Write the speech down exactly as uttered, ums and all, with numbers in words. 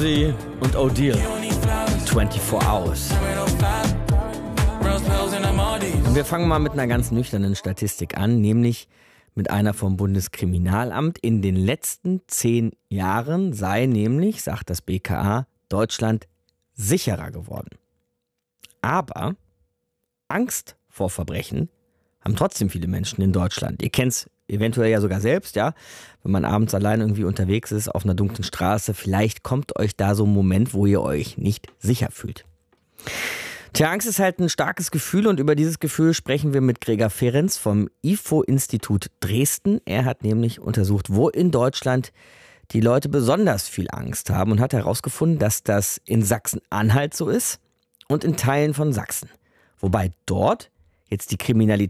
Uzi und O'Deal. vierundzwanzig Hours. Und wir fangen mal mit einer ganz nüchternen Statistik an, nämlich mit einer vom Bundeskriminalamt. In den letzten zehn Jahren sei nämlich, sagt das B K A, Deutschland sicherer geworden. Aber Angst vor Verbrechen haben trotzdem viele Menschen in Deutschland. Ihr kennt es eventuell ja sogar selbst, ja. Wenn man abends allein irgendwie unterwegs ist auf einer dunklen Straße, vielleicht kommt euch da so ein Moment, wo ihr euch nicht sicher fühlt. Tja, Angst ist halt ein starkes Gefühl und über dieses Gefühl sprechen wir mit Gregor Ferenc vom I F O-Institut Dresden. Er hat nämlich untersucht, wo in Deutschland die Leute besonders viel Angst haben und hat herausgefunden, dass das in Sachsen-Anhalt so ist und in Teilen von Sachsen. Wobei dort jetzt die Kriminalität